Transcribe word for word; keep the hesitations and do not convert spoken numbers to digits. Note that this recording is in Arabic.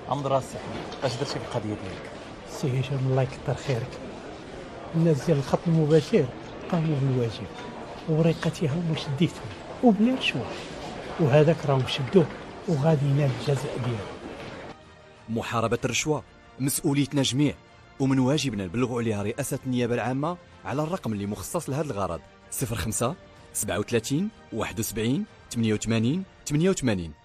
أمدراس اش درتي في القضيه ديالك؟ سي هشام الله يكثر خيرك. الناس ديال الخط المباشر قاموا بالواجب ووريقاتهم واش ديتهم وبلا رشوه، وهذاك راهم شدوه وغادي ينال الجزاء ديالو. محاربة الرشوة مسؤوليتنا جميع، ومن واجبنا نبلغوا عليها رئاسة النيابة العامة على الرقم اللي مخصص لهذا الغرض: صفر خمسة سبعة وثلاثين واحد وسبعين ثمانية وثمانين ثمانية وثمانين.